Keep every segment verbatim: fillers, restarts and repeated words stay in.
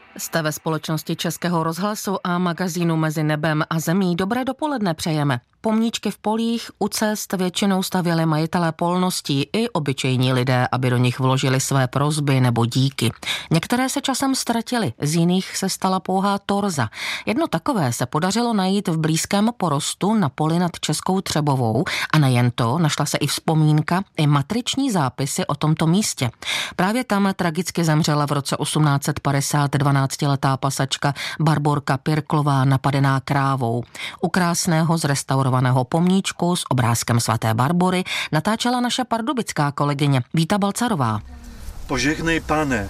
Jste ve společnosti Českého rozhlasu a magazínu Mezi nebem a zemí. Dobré dopoledne přejeme. Pomníčky v polích u cest většinou stavěli majitelé polností i obyčejní lidé, aby do nich vložili své prosby nebo díky. Některé se časem ztratily, z jiných se stala pouhá torza. Jedno takové se podařilo najít v blízkém porostu na poli nad Českou Třebovou a nejen to, našla se i vzpomínka, i matriční zápisy o tomto místě. Právě tam tragicky zemřela v roce osmnáct set padesát dvanáctiletá pasačka Barborka Pirklová napadená krávou. U krásného zrestaurovaného pomníčku s obrázkem svaté Barbory natáčela naše pardubická kolegyně Víta Balcarová. Požehnej, pane,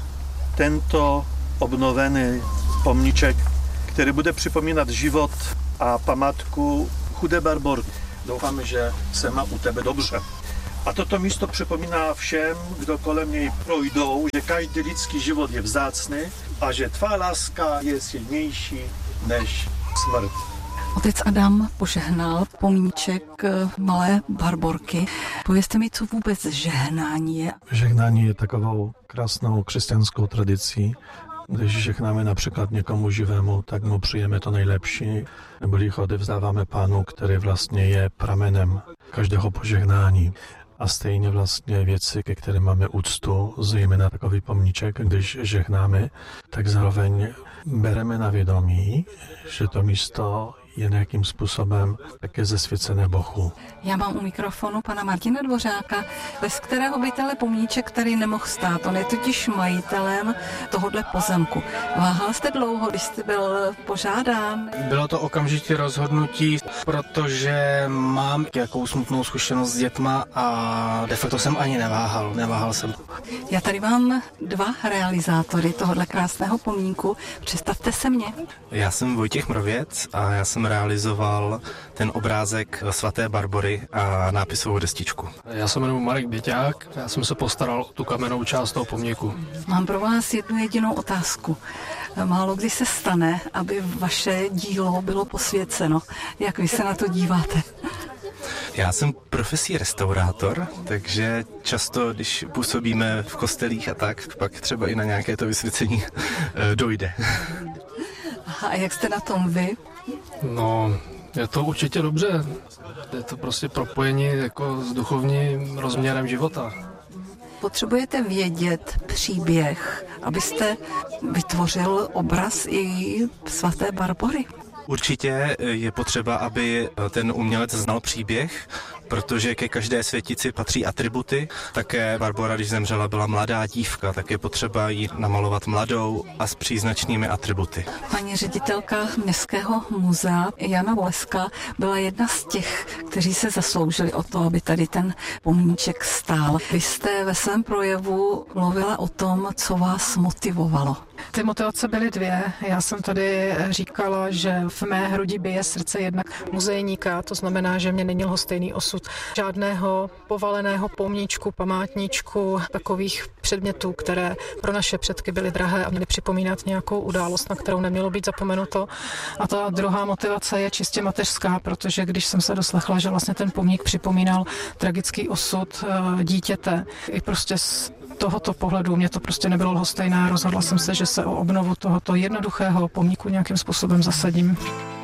tento obnovený pomníček, který bude připomínat život a památku chudé Barborky. Doufám, že se má u tebe dobře. A toto místo připomíná všem, kdo kolem něj projdou, že každý lidský život je vzácný a že tvá láska je silnější než smrt. Otec Adam požehnal pomníček malé Barborky. Povězte mi, co vůbec žehnání je. Žehnání je takovou krásnou křesťanskou tradicí. Když žehnáme například někomu živému, tak mu přijeme to nejlepší, nebo jich odevzdáváme Pánu, který vlastně je pramenem každého požehnání. A stejně vlastně věci, ke kterým máme úctu, zejména takový pomníček, když žehnáme, tak zároveň bereme na vědomí, že to místo je nějakým způsobem také zasvěcené Bohu. Já mám u mikrofonu pana Martina Dvořáka, bez kterého by tenhle pomníček tady nemohl stát. On je totiž majitelem tohohle pozemku. Váhal jste dlouho, když jste byl požádán? Bylo to okamžitě rozhodnutí, protože mám jakou smutnou zkušenost s dětma a de facto jsem ani neváhal, neváhal jsem. Já tady mám dva realizátory tohohle krásného pomníku. Představte se mě. Já jsem Vojtěch Mrověc a já jsem realizoval ten obrázek svaté Barbory a nápisovou destičku. Já se jmenuji Marek Běťák, já jsem se postaral o tu kamennou část toho pomníku. Mám pro vás jednu jedinou otázku. Málo kdy se stane, aby vaše dílo bylo posvěceno. Jak vy se na to díváte? Já jsem profesí restaurátor, takže často, když působíme v kostelích a tak, pak třeba i na nějaké to vysvěcení dojde. A jak jste na tom vy? No, je to určitě dobře. Je to prostě propojení jako s duchovním rozměrem života. Potřebujete vědět příběh, abyste vytvořil obraz i svaté Barbory. Určitě je potřeba, aby ten umělec znal příběh, protože ke každé světici patří atributy. Také Barbora, když zemřela, byla mladá dívka, tak je potřeba jí namalovat mladou a s příznačnými atributy. Paní ředitelka Městského muzea Jana Voleska byla jedna z těch, kteří se zasloužili o to, aby tady ten pomníček stál. Vy jste ve svém projevu mluvila o tom, co vás motivovalo. Ty motivace byly dvě. Já jsem tady říkala, že v mé hrudi bije srdce jednak muzejníka, to znamená, že mě není lhostejný osud žádného povaleného pomníčku, památníčku, takových předmětů, které pro naše předky byly drahé a měly připomínat nějakou událost, na kterou nemělo být zapomenuto. A ta druhá motivace je čistě mateřská, protože když jsem se doslechla, že vlastně ten pomník připomínal tragický osud dítěte, i prostě z tohoto pohledu mě to prostě nebylo lhostejné. Rozhodla jsem se, že se o obnovu tohoto jednoduchého pomníku nějakým způsobem zasadím.